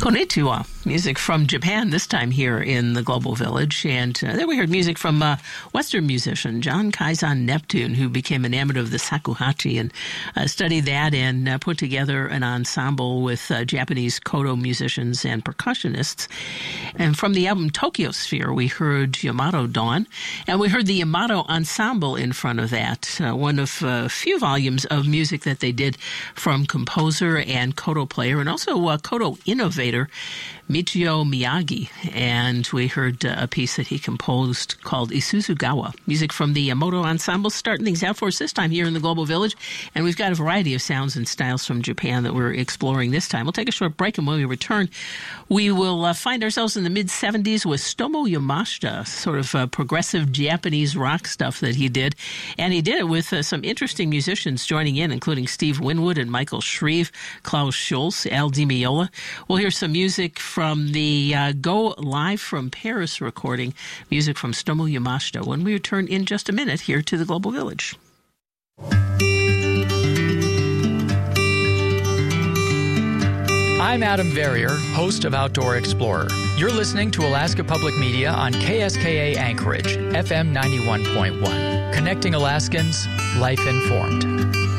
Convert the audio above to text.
Konnichiwa, music from Japan, this time here in the Global Village. And then we heard music from Western musician John Kaizan Neptune, who became enamored of the shakuhachi and studied that and put together an ensemble with Japanese koto musicians and percussionists. And from the album Tokyo Sphere, we heard Yamato Dawn, and we heard the Yamato Ensemble in front of that, one of a few volumes of music that they did from composer and koto player, and also koto innovator Michio Miyagi, and we heard a piece that he composed called Isuzugawa. Music from the Yamato Ensemble starting things out for us this time here in the Global Village, and we've got a variety of sounds and styles from Japan that we're exploring this time. We'll take a short break, and when we return, we will find ourselves in the mid-'70s with Tsutomu Yamashita, sort of progressive Japanese rock stuff that he did, and he did it with some interesting musicians joining in, including Steve Winwood and Michael Shreve, Klaus Schulze, Al Di Meola. We'll hear some music from the Go Live from Paris recording, music from Tsutomu Yamashita, when we return in just a minute here to the Global Village. I'm Adam Verrier, host of Outdoor Explorer. You're listening to Alaska Public Media on KSKA Anchorage, FM 91.1. Connecting Alaskans, life informed.